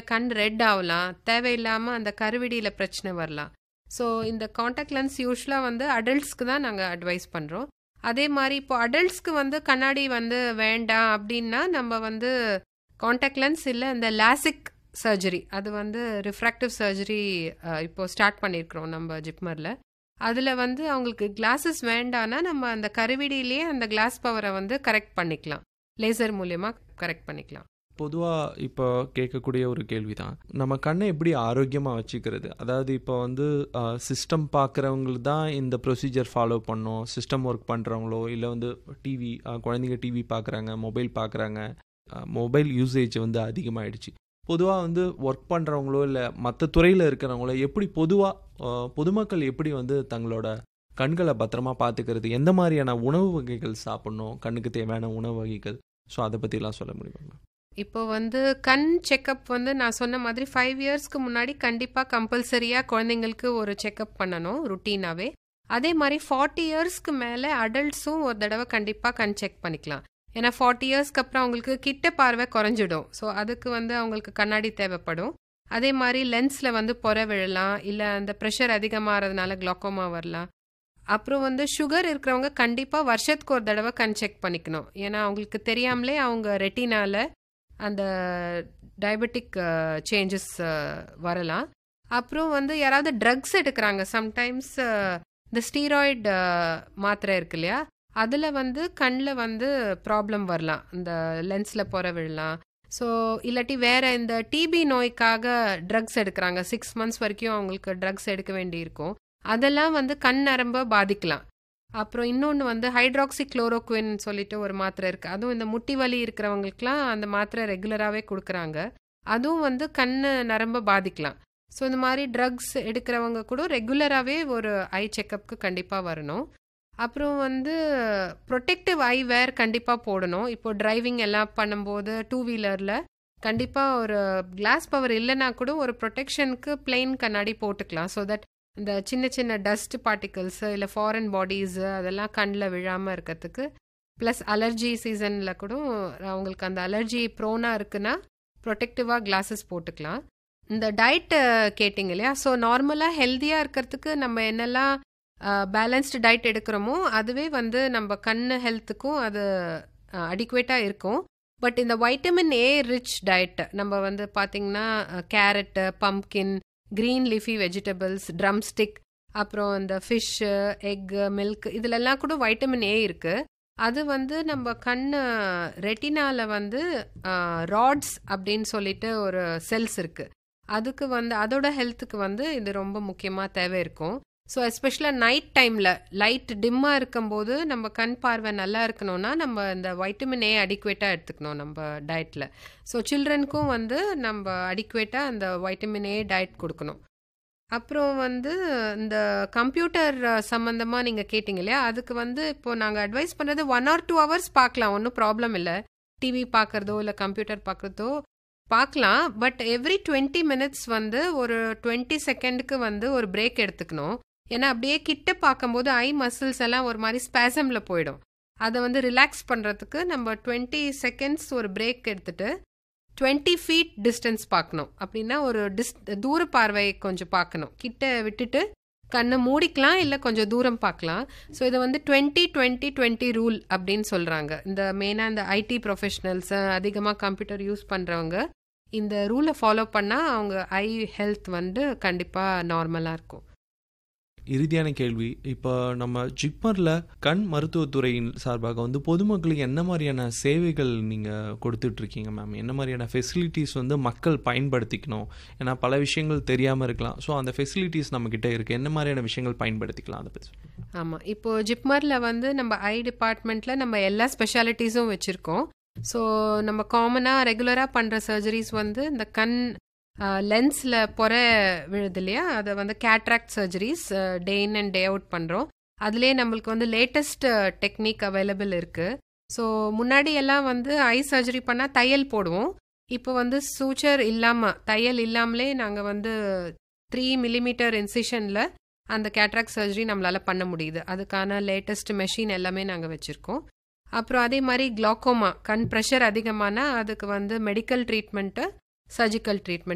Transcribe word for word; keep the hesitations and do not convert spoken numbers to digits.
கண் ரெட் ஆகலாம், தேவையில்லாமல் அந்த கருவிடியில் பிரச்சனை வரலாம். ஸோ இந்த காண்டாக்ட் லென்ஸ் யூஸ்வலாக வந்து அடல்ட்ஸ்க்கு தான் நாங்கள் அட்வைஸ் பண்ணுறோம். அதே மாதிரி இப்போ அடல்ட்ஸ்க்கு வந்து கண்ணாடி வந்து வேண்டாம் அப்படின்னா நம்ம வந்து காண்டாக்ட் லென்ஸ் இல்லை இந்த லாசிக் சர்ஜரி, அது வந்து ரிஃப்ராக்டிவ் சர்ஜரி இப்போ ஸ்டார்ட் பண்ணியிருக்கிறோம் நம்ம ஜிப்மரில். அதில் வந்து அவங்களுக்கு கிளாஸஸ் வேண்டான்னா நம்ம அந்த கருவிடியிலேயே அந்த கிளாஸ் பவரை வந்து கரெக்ட் பண்ணிக்கலாம், லேசர் மூலியமாக கரெக்ட் பண்ணிக்கலாம். பொதுவாக இப்போ கேட்கக்கூடிய ஒரு கேள்வி தான், நம்ம கண்ணை எப்படி ஆரோக்கியமாக வச்சுக்கிறது? அதாவது இப்போ வந்து சிஸ்டம் பார்க்குறவங்களுக்கு தான் இந்த ப்ரொசீஜர் ஃபாலோ பண்ணோம், சிஸ்டம் ஒர்க் பண்ணுறவங்களோ இல்லை வந்து டிவி குழந்தைங்க டிவி பார்க்குறாங்க, மொபைல் பார்க்குறாங்க, மொபைல் யூசேஜ் வந்து அதிகமாகிடுச்சு. பொதுவாக வந்து ஒர்க் பண்ணுறவங்களோ இல்லை மற்ற துறையில் இருக்கிறவங்களோ எப்படி பொதுவாக பொதுமக்கள் எப்படி வந்து தங்களோட கண்களை பத்திரமா பார்த்துக்கிறது, எந்த மாதிரியான உணவு வகைகள் சாப்பிட்ணும், கண்ணுக்கு தேவையான உணவு வகைகள், ஸோ அதை பற்றிலாம் சொல்ல முடியுமா? இப்போ வந்து கண் செக்கப் வந்து நான் சொன்ன மாதிரி ஃபைவ் இயர்ஸ்க்கு முன்னாடி கண்டிப்பாக கம்பல்சரியாக குழந்தைங்களுக்கு ஒரு செக்கப் பண்ணணும் ருட்டீனாகவே. அதே மாதிரி ஃபார்ட்டி இயர்ஸ்க்கு மேலே அடல்ட்ஸும் ஒரு தடவை கண்டிப்பாக கண் செக் பண்ணிக்கலாம். ஏன்னா ஃபார்ட்டி இயர்ஸ்க்கு அப்புறம் அவங்களுக்கு கிட்ட பார்வை குறைஞ்சிடும். ஸோ அதுக்கு வந்து அவங்களுக்கு கண்ணாடி தேவைப்படும். அதே மாதிரி லென்ஸில் வந்து பொறை விழலாம், இல்லை அந்த ப்ரெஷர் அதிகமாகிறதுனால குளோக்கோமா வரலாம். அப்புறம் வந்து சுகர் இருக்கிறவங்க கண்டிப்பாக வருஷத்துக்கு ஒரு தடவை கண் செக் பண்ணிக்கணும். ஏன்னா அவங்களுக்கு தெரியாமலே அவங்க ரெட்டினால அந்த டயபெட்டிக் சேஞ்சஸ் வரலாம். அப்புறம் வந்து யாராவது ட்ரக்ஸ் எடுக்கிறாங்க, சம்டைம்ஸ் இந்த ஸ்டீராய்டு மாத்திரை இருக்கு இல்லையா, அதில் வந்து கண்ணில் வந்து ப்ராப்ளம் வரலாம், இந்த லென்ஸில் பொற விழலாம். ஸோ இல்லாட்டி வேறு இந்த டிபி நோய்க்காக ட்ரக்ஸ் எடுக்கிறாங்க, சிக்ஸ் மந்த்ஸ் வரைக்கும் அவங்களுக்கு ட்ரக்ஸ் எடுக்க வேண்டியிருக்கும், அதெல்லாம் வந்து கண் நரம்பை பாதிக்கலாம். அப்புறம் இன்னொன்று வந்து ஹைட்ராக்சி குளோரோக்வின் சொல்லிட்டு ஒரு மாத்திரை இருக்குது, அதுவும் இந்த முட்டி வலி இருக்கிறவங்களுக்குலாம் அந்த மாத்திரை ரெகுலராகவே கொடுக்குறாங்க, அதுவும் வந்து கண் நரம்பை பாதிக்கலாம். ஸோ இந்த மாதிரி ட்ரக்ஸ் எடுக்கிறவங்க கூட ரெகுலராகவே ஒரு ஐ செக்கப்புக்கு கண்டிப்பாக வரணும். அப்புறம் வந்து ப்ரொடெக்டிவ் ஐ வேர் கண்டிப்பாக போடணும். இப்போ டிரைவிங் எல்லாம் பண்ணும்போது டூ வீலரில் கண்டிப்பாக ஒரு கிளாஸ் பவர் இல்லைன்னா கூட ஒரு ப்ரொடெக்ஷனுக்கு பிளெயின் கண்ணாடி போட்டுக்கலாம். ஸோ தட் இந்த சின்ன சின்ன டஸ்ட் பார்ட்டிகல்ஸு இல்லை ஃபாரின் பாடிஸு அதெல்லாம் கண்ணில் விழாமல் இருக்கிறதுக்கு. ப்ளஸ் அலர்ஜி சீசனில் கூட அவங்களுக்கு அந்த அலர்ஜி ப்ரோனாக இருக்குன்னா ப்ரொடெக்டிவாக கிளாஸஸ் போட்டுக்கலாம். இந்த டயட்டு கேட்டிங்க இல்லையா, ஸோ நார்மலாக ஹெல்த்தியாக இருக்கிறதுக்கு நம்ம என்னெல்லாம் பேலன்ஸ்டு டயட் எடுக்கிறோமோ அதுவே வந்து நம்ம கண் ஹெல்த்துக்கும் அது அடிக்குவேட்டாக இருக்கும். பட் இந்த வைட்டமின் ஏ ரிச் டயட் நம்ம வந்து பார்த்திங்கன்னா carrot, pumpkin, green leafy vegetables, drum stick, அப்புறம் இந்த ஃபிஷ்ஷு, எக்கு, மில்க், இதிலெல்லாம் கூட வைட்டமின் ஏ இருக்குது. அது வந்து நம்ம கண் ரெட்டினாவில் வந்து ராட்ஸ் அப்படின்னு சொல்லிட்டு ஒரு செல்ஸ் இருக்குது, அதுக்கு வந்து அதோட ஹெல்த்துக்கு வந்து இது ரொம்ப முக்கியமாக தேவை இருக்கும். ஸோ எஸ்பெஷலாக நைட் டைமில் லைட் டிம்மாக இருக்கும்போது நம்ம கண் பார்வை நல்லா இருக்கணும்னா நம்ம இந்த வைட்டமின் ஏ அடிக்குவேட்டாக எடுத்துக்கணும் நம்ம டயட்டில். ஸோ சில்ட்ரனுக்கும் வந்து நம்ம அடிக்குவேட்டாக அந்த வைட்டமின் ஏ டயட் கொடுக்கணும். அப்புறம் வந்து இந்த கம்ப்யூட்டர் சம்மந்தமாக நீங்கள் கேட்டிங்க இல்லையா, அதுக்கு வந்து இப்போது நாங்கள் அட்வைஸ் பண்ணுறது ஒன் ஆர் டூ ஹவர்ஸ் பார்க்கலாம், ஒன்றும் ப்ராப்ளம் இல்லை. டிவி பார்க்குறதோ இல்லை கம்ப்யூட்டர் பார்க்குறதோ பார்க்கலாம். பட் எவ்ரி டுவெண்ட்டி மினிட்ஸ் வந்து ஒரு டுவெண்ட்டி செகண்டுக்கு வந்து ஒரு பிரேக் எடுத்துக்கணும். ஏன்னா அப்படியே கிட்ட பார்க்கும்போது ஐ மசில்ஸ் எல்லாம் ஒரு மாதிரி ஸ்பேசமில் போயிடும். அதை வந்து ரிலாக்ஸ் பண்ணுறதுக்கு நம்ம டுவெண்ட்டி செகண்ட்ஸ் ஒரு பிரேக் எடுத்துகிட்டு டுவெண்ட்டி ஃபீட் டிஸ்டன்ஸ் பார்க்கணும். அப்படின்னா ஒரு டிஸ் தூர பார்வை கொஞ்சம் பார்க்கணும், கிட்ட விட்டுட்டு கண்ணை மூடிக்கலாம் இல்லை கொஞ்சம் தூரம் பார்க்கலாம். ஸோ இதை வந்து டுவெண்ட்டி டுவெண்ட்டி டுவெண்ட்டி ரூல் அப்படின்னு சொல்கிறாங்க. இந்த மெயினாக இந்த ஐடி ப்ரொஃபஷனல்ஸ், அதிகமாக கம்ப்யூட்டர் யூஸ் பண்ணுறவங்க இந்த ரூலை ஃபாலோ பண்ணால் அவங்க ஐ ஹெல்த் வந்து கண்டிப்பாக நார்மலாக இருக்கும். இறுதியான கேள்வி, இப்போ நம்ம ஜிப்மரில் கண் மருத்துவத்துறையின் சார்பாக வந்து பொதுமக்களுக்கு என்ன மாதிரியான சேவைகள் நீங்கள் கொடுத்துட்ருக்கீங்க மேம்? என்ன மாதிரியான ஃபெசிலிட்டிஸ் வந்து மக்கள் பயன்படுத்திக்கணும்? ஏன்னா பல விஷயங்கள் தெரியாமல் இருக்கலாம், ஸோ அந்த ஃபெசிலிட்டிஸ் நம்மக்கிட்ட இருக்குது, என்ன மாதிரியான விஷயங்கள் பயன்படுத்திக்கலாம் அதை பற்றி? ஆமாம், இப்போது ஜிப்மரில் வந்து நம்ம ஐ டிபார்ட்மெண்ட்டில் நம்ம எல்லா ஸ்பெஷாலிட்டிஸும் வச்சுருக்கோம். ஸோ நம்ம காமனாக ரெகுலராக பண்ணுற சர்ஜரிஸ் வந்து இந்த கண் லென்ஸில் பொறை விழுது இல்லையா, அதை வந்து cataract surgeries day in and day out பண்ணுறோம். அதுலேயே நம்மளுக்கு வந்து லேட்டஸ்ட் டெக்னிக் அவைலபிள் இருக்குது. ஸோ முன்னாடி எல்லாம் வந்து ஐ சர்ஜரி பண்ணால் தையல் போடுவோம். இப்போ வந்து சூச்சர் இல்லாமல், தையல் இல்லாமலே நாங்கள் வந்து த்ரீ மில்லிமீட்டர் இன்சிஷனில் அந்த கேட்ராக்ட் சர்ஜரி நம்மளால் பண்ண முடியுது. அதுக்கான லேட்டஸ்ட் மெஷின் எல்லாமே நாங்கள் வச்சுருக்கோம். அப்புறம் அதே மாதிரி குளோக்கோமா, கண் ப்ரெஷர் அதிகமானால் அதுக்கு வந்து மெடிக்கல் ட்ரீட்மெண்ட்டு, சர்ஜிக்கல் ட்ரீட்மெண்ட்